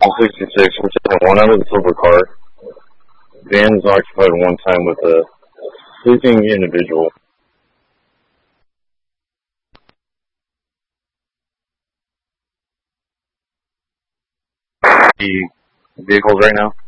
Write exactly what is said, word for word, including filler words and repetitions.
one sixty-six, we're taking one out of the silver car. Van is occupied at one time with a sleeping individual. The vehicles right now?